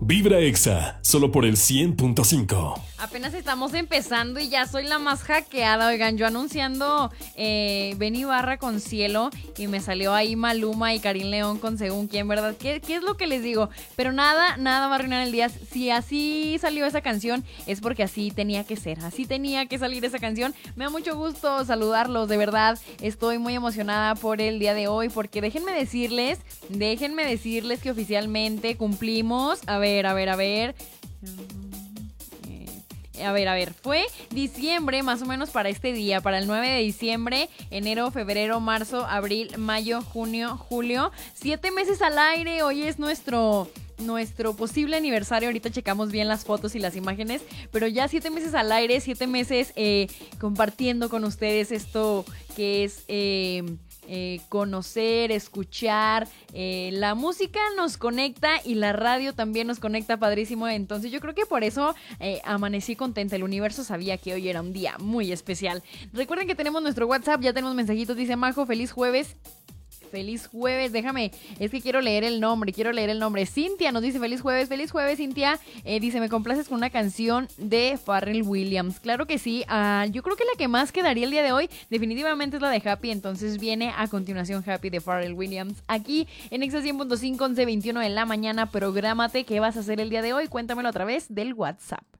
Vibra Exa, solo por el 100.5. Apenas estamos empezando y ya soy la más hackeada. Oigan, yo anunciando Ben Ibarra con Cielo y me salió ahí Maluma y Karim León con Según Quién, ¿verdad? ¿Qué es lo que les digo? Pero nada va a arruinar el día. Si así salió esa canción es porque así tenía que ser. Así tenía que salir esa canción. Me da mucho gusto saludarlos, de verdad. Estoy muy emocionada por el día de hoy porque déjenme decirles que oficialmente cumplimos. A ver. Fue diciembre más o menos para este día, para el 9 de diciembre, enero, febrero, marzo, abril, mayo, junio, julio. 7 meses al aire, hoy es nuestro posible aniversario. Ahorita checamos bien las fotos y las imágenes, pero ya 7 meses al aire, 7 meses compartiendo con ustedes esto que es... conocer, escuchar, la música nos conecta y la radio también nos conecta padrísimo, entonces yo creo que por eso amanecí contenta, el universo sabía que hoy era un día muy especial. Recuerden que tenemos nuestro WhatsApp, ya tenemos mensajitos, dice Majo, feliz jueves, déjame, es que quiero leer el nombre. Cintia nos dice feliz jueves, Cintia. Dice, me complaces con una canción de Pharrell Williams. Claro que sí, yo creo que la que más quedaría el día de hoy definitivamente es la de Happy, entonces viene a continuación Happy de Pharrell Williams. Aquí en Exa 100.5, 11:21 de la mañana, prográmate, ¿qué vas a hacer el día de hoy? Cuéntamelo a través del WhatsApp.